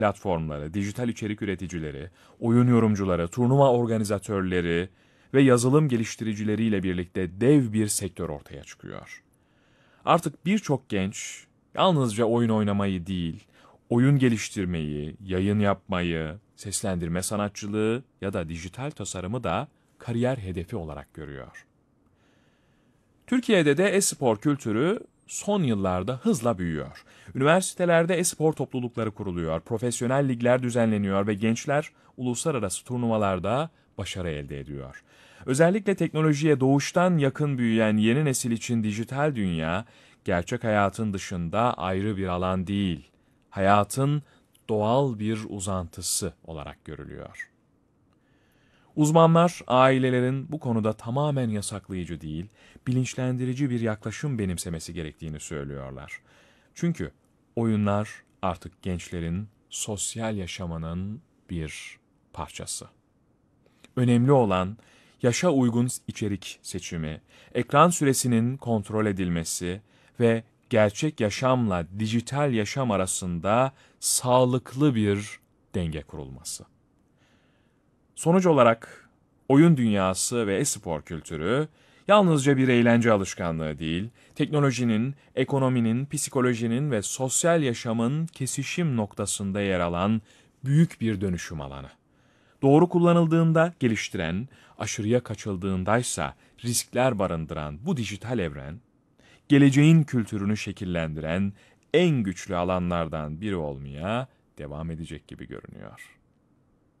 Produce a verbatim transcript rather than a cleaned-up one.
platformları, dijital içerik üreticileri, oyun yorumcuları, turnuva organizatörleri ve yazılım geliştiricileriyle birlikte dev bir sektör ortaya çıkıyor. Artık birçok genç yalnızca oyun oynamayı değil, oyun geliştirmeyi, yayın yapmayı, seslendirme sanatçılığı ya da dijital tasarımı da kariyer hedefi olarak görüyor. Türkiye'de de e-spor kültürü son yıllarda hızla büyüyor. Üniversitelerde e-spor toplulukları kuruluyor, profesyonel ligler düzenleniyor ve gençler uluslararası turnuvalarda başarı elde ediyor. Özellikle teknolojiye doğuştan yakın büyüyen yeni nesil için dijital dünya, gerçek hayatın dışında ayrı bir alan değil, hayatın doğal bir uzantısı olarak görülüyor. Uzmanlar, ailelerin bu konuda tamamen yasaklayıcı değil, bilinçlendirici bir yaklaşım benimsemesi gerektiğini söylüyorlar. Çünkü oyunlar artık gençlerin sosyal yaşamının bir parçası. Önemli olan yaşa uygun içerik seçimi, ekran süresinin kontrol edilmesi ve gerçek yaşamla dijital yaşam arasında sağlıklı bir denge kurulması. Sonuç olarak oyun dünyası ve e-spor kültürü yalnızca bir eğlence alışkanlığı değil, teknolojinin, ekonominin, psikolojinin ve sosyal yaşamın kesişim noktasında yer alan büyük bir dönüşüm alanı. Doğru kullanıldığında geliştiren, aşırıya kaçıldığındaysa riskler barındıran bu dijital evren, geleceğin kültürünü şekillendiren en güçlü alanlardan biri olmaya devam edecek gibi görünüyor.